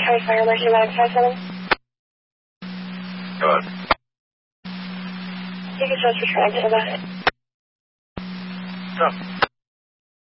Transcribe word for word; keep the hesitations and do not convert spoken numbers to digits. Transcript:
County Fire Emergency nine five seven. Good. You can just return to the... Stop.